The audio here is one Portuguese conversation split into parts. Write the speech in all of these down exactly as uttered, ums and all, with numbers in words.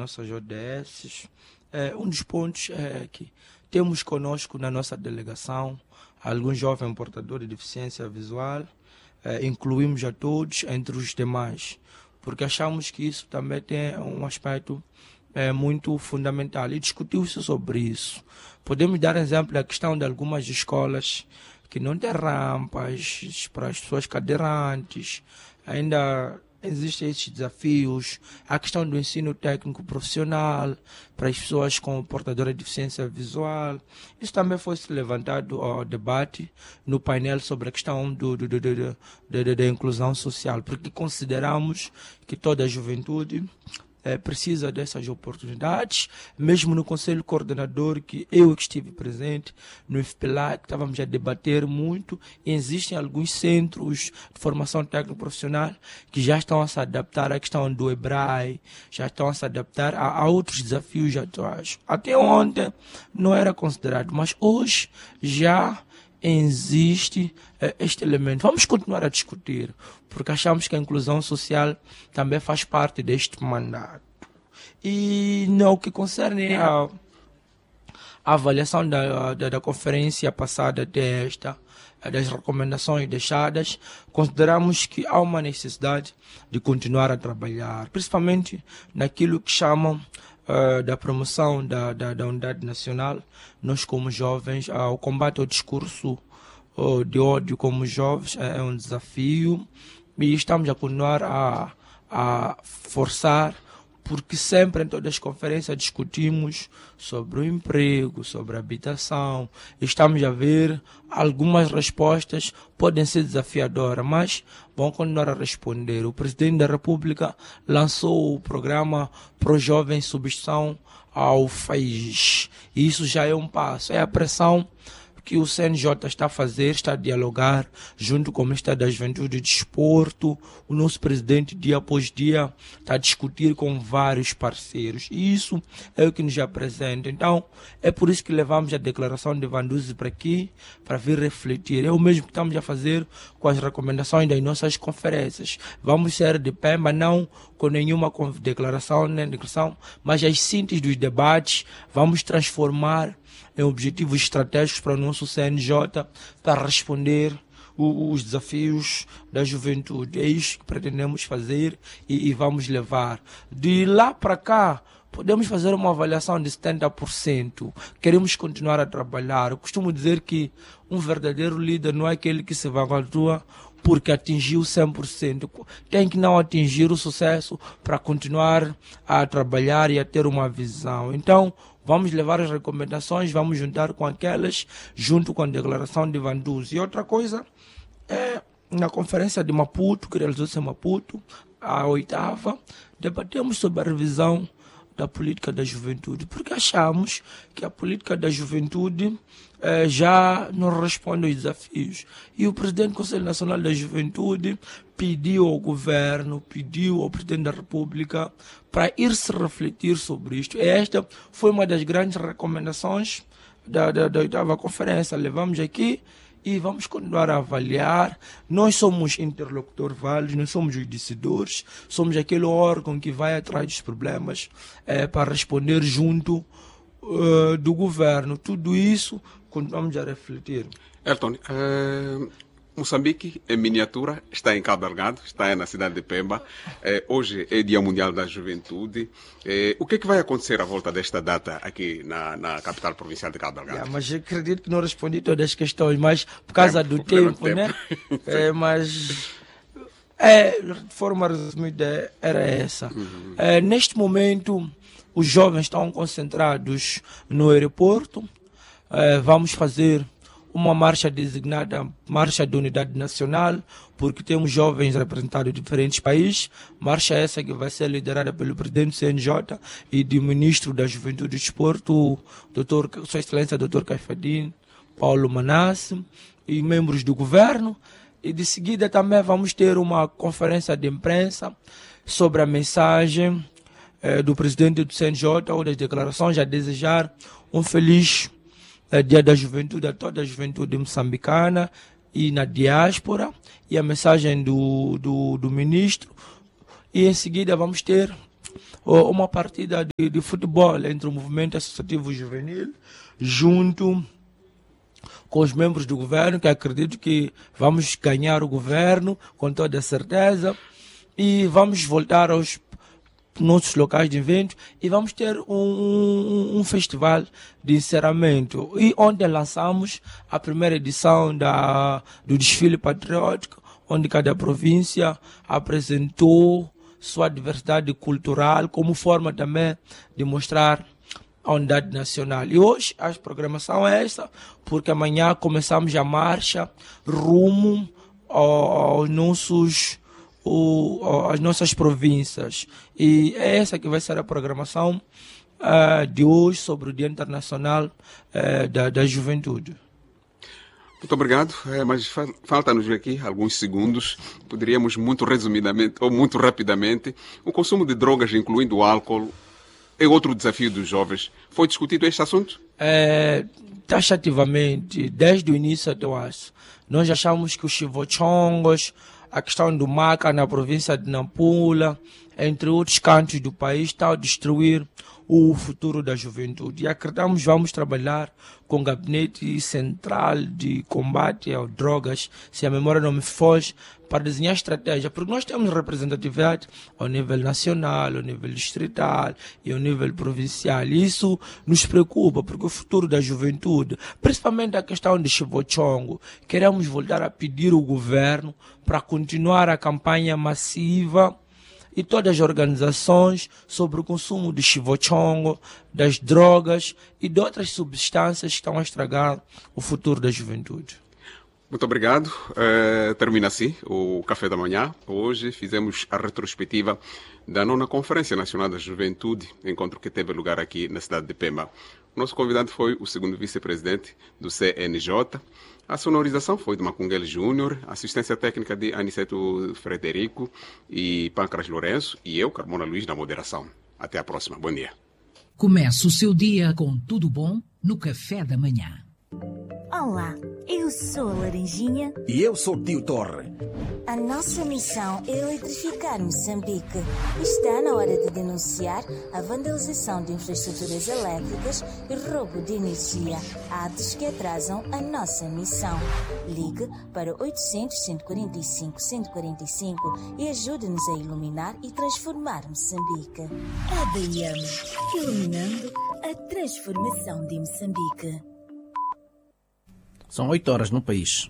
nossas O D S. É, um dos pontos é que temos conosco na nossa delegação alguns jovens portadores de deficiência visual, é, incluímos a todos entre os demais, porque achamos que isso também tem um aspecto é, muito fundamental e discutiu-se sobre isso. Podemos dar exemplo da questão de algumas escolas que não têm rampas para as pessoas cadeirantes, ainda existem esses desafios, a questão do ensino técnico profissional para as pessoas com portadora de deficiência visual. Isso também foi levantado ao debate no painel sobre a questão do, do, do, do, do, do, da inclusão social, porque consideramos que toda a juventude É, precisa dessas oportunidades, mesmo no Conselho Coordenador, que eu que estive presente, no I F P L A, que estávamos a debater muito, e existem alguns centros de formação técnico-profissional que já estão a se adaptar à questão do EBRAE, já estão a se adaptar a, a outros desafios atuais. Até ontem não era considerado, mas hoje já existe eh, este elemento. Vamos continuar a discutir, porque achamos que a inclusão social também faz parte deste mandato. E no que concerne a, a avaliação da, da, da conferência passada desta, das recomendações deixadas, consideramos que há uma necessidade de continuar a trabalhar, principalmente naquilo que chamam Uh, da promoção da, da, da unidade nacional. Nós, como jovens, uh, o combate ao discurso uh, de ódio como jovens é, é um desafio, e estamos a continuar a, a forçar, porque sempre em todas as conferências discutimos sobre o emprego, sobre a habitação. Estamos a ver algumas respostas podem ser desafiadoras, mas vão continuar a responder. O presidente da República lançou o programa Pro Jovens Substituição ao País. E isso já é um passo. É a pressão que o C N J está a fazer, está a dialogar junto com o Ministério da Juventude e Desporto. O nosso presidente, dia após dia, está a discutir com vários parceiros. E isso é o que nos apresenta. Então, é por isso que levamos a declaração de Vanduzzi para aqui, para vir refletir. É o mesmo que estamos a fazer com as recomendações das nossas conferências. Vamos ser de Pemba, não com nenhuma declaração, nem declaração, mas as sínteses dos debates, vamos transformar em objetivos estratégicos para o nosso C N J, para responder o, os desafios da juventude. É isso que pretendemos fazer e, e vamos levar. De lá para cá, podemos fazer uma avaliação de setenta por cento. Queremos continuar a trabalhar. Eu costumo dizer que um verdadeiro líder não é aquele que se vangloria porque atingiu cem por cento. Tem que não atingir o sucesso para continuar a trabalhar e a ter uma visão. Então, vamos levar as recomendações, vamos juntar com aquelas, junto com a declaração de Vanduzzi. E outra coisa, é, na conferência de Maputo, que realizou-se em Maputo, a oitava, debatemos sobre a revisão da política da juventude, porque achamos que a política da juventude eh, já não responde aos desafios. E o presidente do Conselho Nacional da Juventude pediu ao governo, pediu ao presidente da República para ir se refletir sobre isto. E esta foi uma das grandes recomendações da, da, da oitava conferência. Levamos aqui e vamos continuar a avaliar. Nós somos interlocutor válidos, nós somos os decidores, somos aquele órgão que vai atrás dos problemas é, para responder junto uh, do governo. Tudo isso continuamos a refletir. Elton, uh, Moçambique, em miniatura, está em Cabo Delgado, está na cidade de Pemba. Eh, hoje é Dia Mundial da Juventude. Eh, o que é que vai acontecer à volta desta data aqui na, na capital provincial de Cabo Delgado? Yeah, mas eu acredito que não respondi todas as questões, mas por causa tempo, do tempo, tempo, né? é, mas, é, de forma resumida, era essa. Uhum. É, neste momento, os jovens estão concentrados no aeroporto. É, vamos fazer uma marcha designada Marcha da Unidade Nacional, porque temos jovens representados de diferentes países. Marcha essa que vai ser liderada pelo presidente do C N J e do ministro da Juventude e Desporto, doutor, Sua Excelência doutor Caifadine, Paulo Manasse, e membros do governo. E de seguida também vamos ter uma conferência de imprensa sobre a mensagem eh, do presidente do C N J, ou das declarações a desejar um feliz É Dia da Juventude a toda a juventude moçambicana e na diáspora, e a mensagem do, do, do ministro. E em seguida vamos ter uma partida de, de futebol entre o movimento associativo juvenil junto com os membros do governo, que acredito que vamos ganhar o governo com toda certeza, e vamos voltar aos nossos locais de evento e vamos ter um, um, um festival de encerramento. E ontem lançamos a primeira edição da, do desfile patriótico, onde cada província apresentou sua diversidade cultural como forma também de mostrar a unidade nacional. E hoje a programação é essa, porque amanhã começamos a marcha rumo aos nossos, às nossas províncias. E é essa que vai ser a programação uh, de hoje sobre o Dia Internacional uh, da, da Juventude. Muito obrigado, é, mas falta-nos aqui alguns segundos. Poderíamos muito resumidamente, ou muito rapidamente, o consumo de drogas, incluindo o álcool, é outro desafio dos jovens. Foi discutido este assunto? É, taxativamente, desde o início até o aço, nós achamos que os chivochongos, a questão do maca na província de Nampula, entre outros cantos do país, está a destruir o futuro da juventude. E acreditamos que vamos trabalhar com o Gabinete Central de Combate às Drogas, se a memória não me foge, para desenhar estratégia, porque nós temos representatividade ao nível nacional, ao nível distrital e ao nível provincial. E isso nos preocupa, porque o futuro da juventude, principalmente a questão de chivochongo, queremos voltar a pedir ao governo para continuar a campanha massiva e todas as organizações sobre o consumo de chivochongo, das drogas e de outras substâncias que estão a estragar o futuro da juventude. Muito obrigado. Uh, termina assim o Café da Manhã. Hoje fizemos a retrospectiva da nona Conferência Nacional da Juventude, encontro que teve lugar aqui na cidade de Pemba. O nosso convidado foi o segundo vice-presidente do C N J. A sonorização foi de Macunguele Júnior, assistência técnica de Aniceto Frederico e Pancras Lourenço, e eu, Carmona Luiz, na moderação. Até a próxima. Bom dia. Começa o seu dia com tudo bom no Café da Manhã. Olá, eu sou a Laranjinha. E eu sou o Tio Torre. A nossa missão é eletrificar Moçambique. Está na hora de denunciar a vandalização de infraestruturas elétricas e roubo de energia, atos que atrasam a nossa missão. Ligue para oitocentos, cento e quarenta e cinco, cento e quarenta e cinco e ajude-nos a iluminar e transformar Moçambique. A D I A M, iluminando a transformação de Moçambique. São oito horas no país.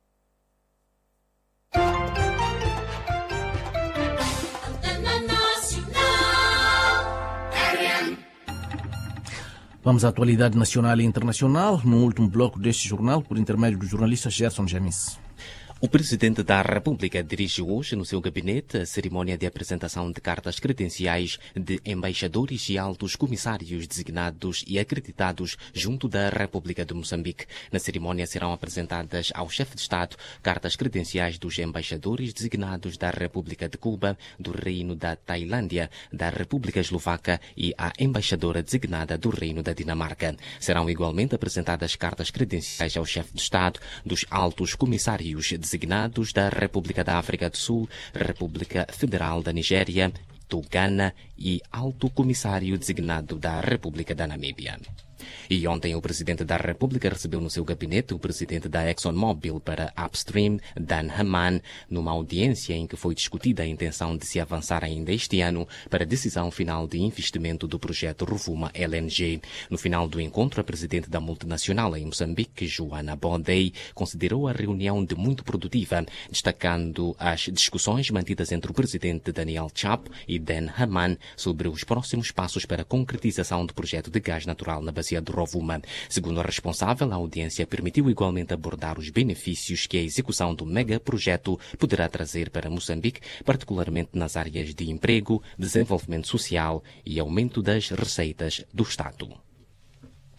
Vamos à atualidade nacional e internacional, no último bloco deste jornal, por intermédio do jornalista Gerson Jamis. O Presidente da República dirige hoje no seu gabinete a cerimónia de apresentação de cartas credenciais de embaixadores e altos comissários designados e acreditados junto da República de Moçambique. Na cerimónia serão apresentadas ao chefe de Estado cartas credenciais dos embaixadores designados da República de Cuba, do Reino da Tailândia, da República Eslovaca e a embaixadora designada do Reino da Dinamarca. Serão igualmente apresentadas cartas credenciais ao chefe de Estado dos altos comissários designados da República da África do Sul, República Federal da Nigéria, do Ghana e Alto Comissário designado da República da Namíbia. E ontem o Presidente da República recebeu no seu gabinete o Presidente da ExxonMobil para Upstream, Dan Haman, numa audiência em que foi discutida a intenção de se avançar ainda este ano para a decisão final de investimento do projeto Rovuma L N G. No final do encontro, a Presidente da multinacional em Moçambique, Joana Bondei, considerou a reunião de muito produtiva, destacando as discussões mantidas entre o Presidente Daniel Chapo e Dan Haman sobre os próximos passos para a concretização do projeto de gás natural na bacia do Rovuma. Segundo a responsável, a audiência permitiu igualmente abordar os benefícios que a execução do megaprojeto poderá trazer para Moçambique, particularmente nas áreas de emprego, desenvolvimento social e aumento das receitas do Estado.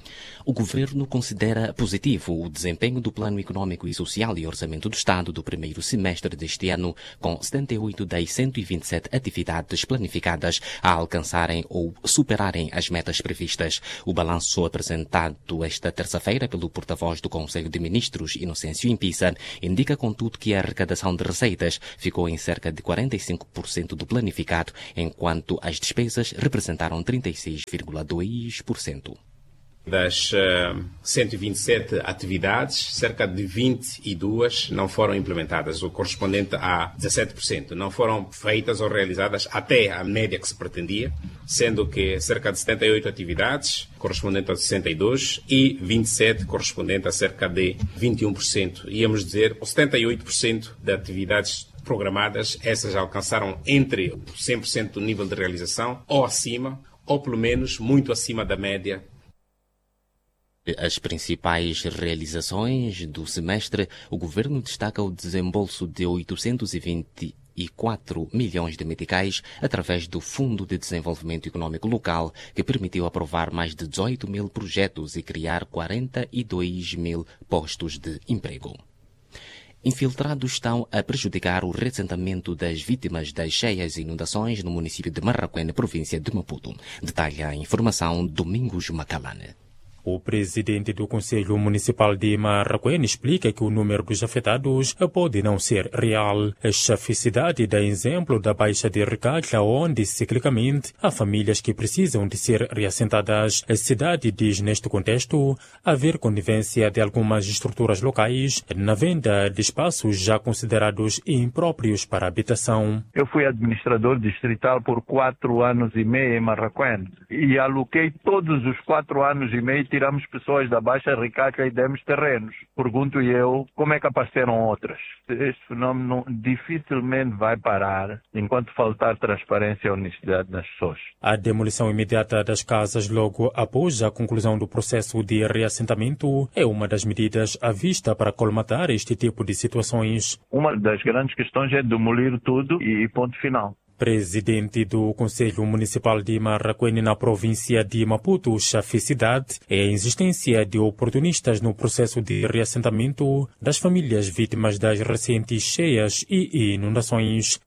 O Governo considera positivo o desempenho do Plano Econômico e Social e Orçamento do Estado do primeiro semestre deste ano, com setenta e oito das cento e vinte e sete atividades planificadas a alcançarem ou superarem as metas previstas. O balanço apresentado esta terça-feira pelo porta-voz do Conselho de Ministros, Inocêncio Impisa, indica, contudo, que a arrecadação de receitas ficou em cerca de quarenta e cinco por cento do planificado, enquanto as despesas representaram trinta e seis vírgula dois por cento. Das uh, cento e vinte e sete atividades, cerca de vinte e duas não foram implementadas, o correspondente a dezassete por cento. Não foram feitas ou realizadas até a média que se pretendia, sendo que cerca de setenta e oito atividades, correspondente a sessenta e dois, e vinte e sete, correspondente a cerca de vinte e um por cento. Íamos dizer, setenta e oito por cento de atividades programadas, essas alcançaram entre cem por cento do nível de realização, ou acima, ou pelo menos muito acima da média. As principais realizações do semestre, o Governo destaca o desembolso de oitocentos e vinte e quatro milhões de meticais através do Fundo de Desenvolvimento Econômico Local, que permitiu aprovar mais de dezoito mil projetos e criar quarenta e dois mil postos de emprego. Infiltrados estão a prejudicar o ressentimento das vítimas das cheias e inundações no município de Marraquém, província de Maputo. Detalha a informação Domingos Macalane. O presidente do Conselho Municipal de Marraquém explica que o número dos afetados pode não ser real. Esta cidade dá exemplo da Baixa de Recalha, onde, ciclicamente, há famílias que precisam de ser reassentadas. A cidade diz, neste contexto, haver conivência de algumas estruturas locais na venda de espaços já considerados impróprios para habitação. Eu fui administrador distrital por quatro anos e meio em Marraquém e aloquei todos os quatro anos e meio. Tiramos pessoas da Baixa Recalha e demos terrenos. Pergunto eu, como é que apareceram outras? Este fenómeno dificilmente vai parar enquanto faltar transparência e honestidade nas pessoas. A demolição imediata das casas logo após a conclusão do processo de reassentamento é uma das medidas à vista para colmatar este tipo de situações. Uma das grandes questões é demolir tudo e ponto final. Presidente do Conselho Municipal de Marraquém na província de Maputo, Chafe Cidade, é a existência de oportunistas no processo de reassentamento das famílias vítimas das recentes cheias e inundações.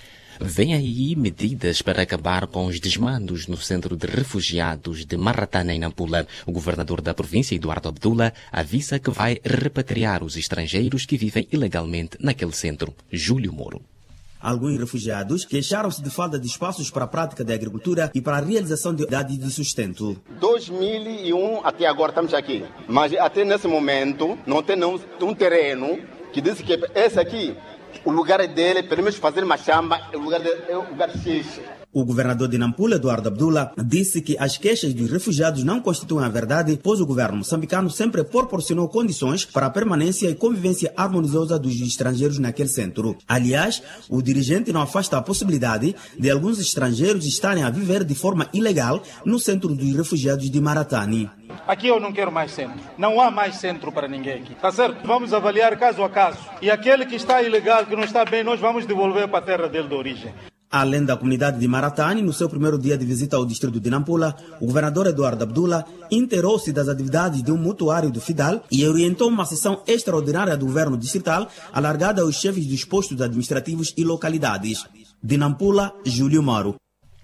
Vem aí medidas para acabar com os desmandos no centro de refugiados de Maratana, em Nampula. O governador da província, Eduardo Abdullah, avisa que vai repatriar os estrangeiros que vivem ilegalmente naquele centro. Júlio Moro. Alguns refugiados queixaram-se de falta de espaços para a prática da agricultura e para a realização de atividades de sustento. dois mil e um até agora estamos aqui, mas até nesse momento não temos um terreno que diz que esse aqui, o lugar dele, pelo menos fazer uma chamba, o lugar dele é o lugar X. O governador de Nampula, Eduardo Abdullah, disse que as queixas dos refugiados não constituem a verdade, pois o governo moçambicano sempre proporcionou condições para a permanência e convivência harmoniosa dos estrangeiros naquele centro. Aliás, o dirigente não afasta a possibilidade de alguns estrangeiros estarem a viver de forma ilegal no centro dos refugiados de Maratani. Aqui eu não quero mais centro. Não há mais centro para ninguém aqui. Tá certo? Vamos avaliar caso a caso. E aquele que está ilegal, que não está bem, nós vamos devolver para a terra dele de origem. Além da comunidade de Maratani, no seu primeiro dia de visita ao distrito de Nampula, o governador Eduardo Abdullah inteirou-se das atividades de um mutuário do FIDAL e orientou uma sessão extraordinária do governo distrital alargada aos chefes dos postos administrativos e localidades. De Nampula, Júlio Moro.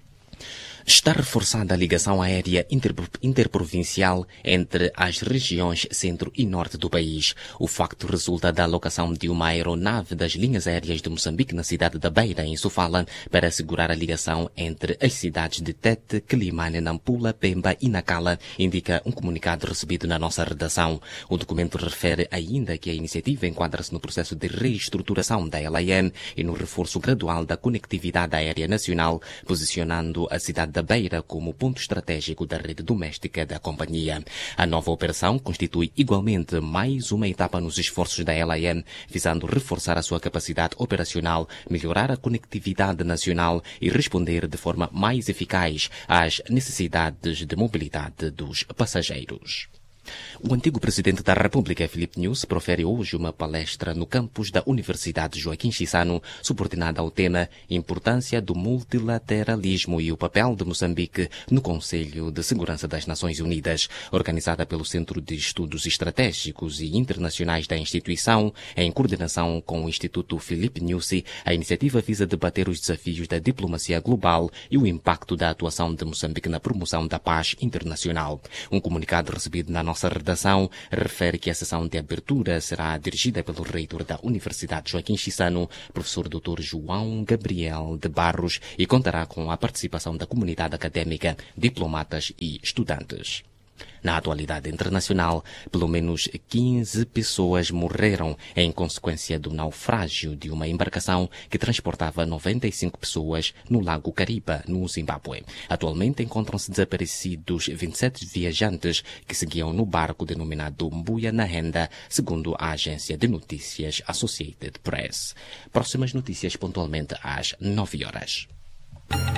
Está reforçada a ligação aérea interprovincial entre as regiões centro e norte do país. O facto resulta da alocação de uma aeronave das linhas aéreas de Moçambique na cidade da Beira, em Sofala, para assegurar a ligação entre as cidades de Tete, Quelimane, Nampula, Pemba e Nacala, indica um comunicado recebido na nossa redação. O documento refere ainda que a iniciativa enquadra-se no processo de reestruturação da L A M e no reforço gradual da conectividade aérea nacional, posicionando a cidade da Beira como ponto estratégico da rede doméstica da companhia. A nova operação constitui igualmente mais uma etapa nos esforços da L A M, visando reforçar a sua capacidade operacional, melhorar a conectividade nacional e responder de forma mais eficaz às necessidades de mobilidade dos passageiros. O antigo presidente da República, Filipe Nyusi, profere hoje uma palestra no campus da Universidade Joaquim Chissano, subordinada ao tema Importância do Multilateralismo e o papel de Moçambique no Conselho de Segurança das Nações Unidas. Organizada pelo Centro de Estudos Estratégicos e Internacionais da instituição, em coordenação com o Instituto Filipe Nyusi, a iniciativa visa debater os desafios da diplomacia global e o impacto da atuação de Moçambique na promoção da paz internacional. Um comunicado recebido na nossa redação refere que a sessão de abertura será dirigida pelo reitor da Universidade Joaquim Chissano, professor doutor João Gabriel de Barros, e contará com a participação da comunidade académica, diplomatas e estudantes. Na atualidade internacional, pelo menos quinze pessoas morreram em consequência do naufrágio de uma embarcação que transportava noventa e cinco pessoas no Lago Kariba, no Zimbábue. Atualmente encontram-se desaparecidos vinte e sete viajantes que seguiam no barco denominado Mbuya na Renda, segundo a agência de notícias Associated Press. Próximas notícias pontualmente às nove horas.